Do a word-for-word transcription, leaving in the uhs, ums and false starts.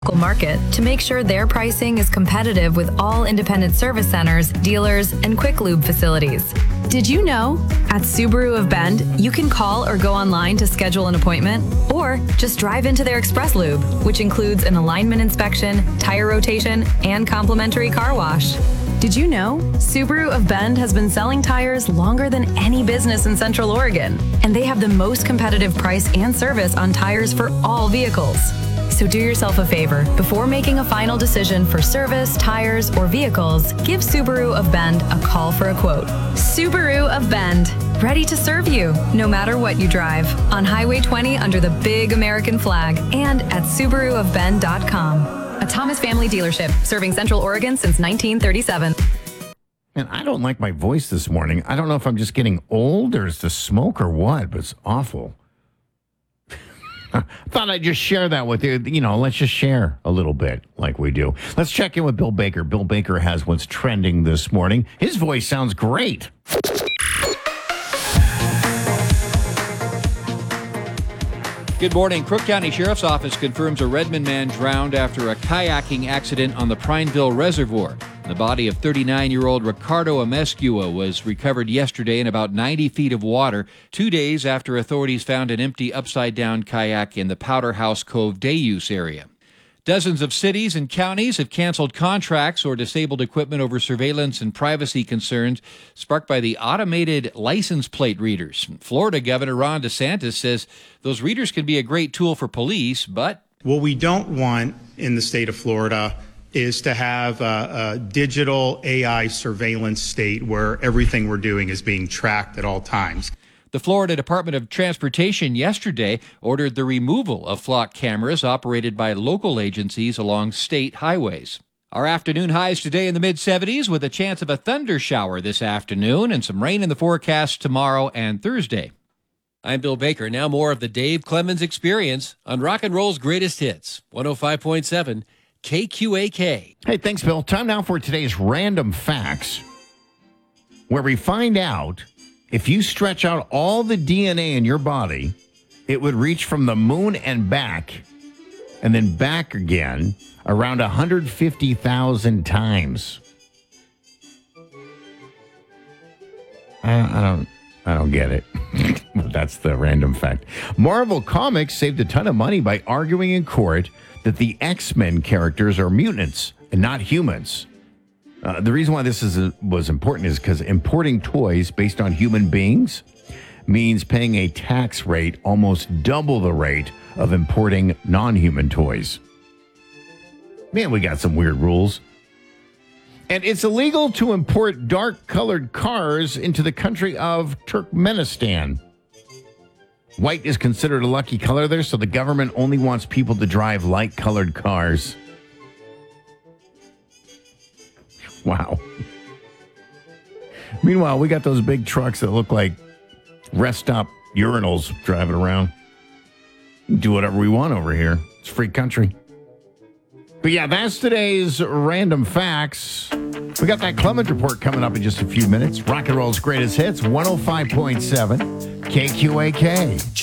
local market to make sure their pricing is competitive with all independent service centers, dealers, and quick lube facilities. Did you know? At Subaru of Bend, you can call or go online to schedule an appointment, or just drive into their Express Lube, which includes an alignment inspection, tire rotation, and complimentary car wash. Did you know? Subaru of Bend has been selling tires longer than any business in Central Oregon, and they have the most competitive price and service on tires for all vehicles. So do yourself a favor. Before making a final decision for service, tires, or vehicles, give Subaru of Bend a call for a quote. Subaru of Bend, ready to serve you, no matter what you drive. On Highway twenty under the big American flag and at Subaru of Bend dot com. A Thomas family dealership serving Central Oregon since nineteen thirty-seven. And I don't like my voice this morning. I don't know if I'm just getting old or it's the smoke or what, but it's awful. I thought I'd just share that with you. You know, let's just share a little bit like we do. Let's check in with Bill Baker. Bill Baker has what's trending this morning. His voice sounds great. Good morning. Crook County Sheriff's Office confirms a Redmond man drowned after a kayaking accident on the Prineville Reservoir. The body of thirty-nine-year-old Ricardo Amescua was recovered yesterday in about ninety feet of water, two days after authorities found an empty upside-down kayak in the Powder House Cove day use area. Dozens of cities and counties have canceled contracts or disabled equipment over surveillance and privacy concerns sparked by the automated license plate readers. Florida Governor Ron DeSantis says those readers can be a great tool for police, but what we don't want in the state of Florida is to have a, a digital A I surveillance state where everything we're doing is being tracked at all times. The Florida Department of Transportation yesterday ordered the removal of flock cameras operated by local agencies along state highways. Our afternoon highs today in the mid seventies with a chance of a thunder shower this afternoon and some rain in the forecast tomorrow and Thursday. I'm Bill Baker. Now more of the Dave Clemens Experience on Rock and Roll's Greatest Hits, one oh five point seven K Q A K. Hey, thanks, Bill. Time now for today's Random Facts, where we find out if you stretch out all the D N A in your body, it would reach from the moon and back, and then back again around one hundred fifty thousand times. I, I don't, I don't get it. But that's the random fact. Marvel Comics saved a ton of money by arguing in court that the X-Men characters are mutants and not humans. Uh, the reason why this is uh, was important is because importing toys based on human beings means paying a tax rate almost double the rate of importing non-human toys. Man, we got some weird rules. And it's illegal to import dark-colored cars into the country of Turkmenistan. White is considered a lucky color there, so the government only wants people to drive light-colored cars. Wow. Meanwhile, we got those big trucks that look like rest stop urinals driving around. Do whatever we want over here. It's a free country. But yeah, that's today's Random Facts. We got that Clement Report coming up in just a few minutes. Rock and Roll's Greatest Hits, one oh five point seven K Q A K.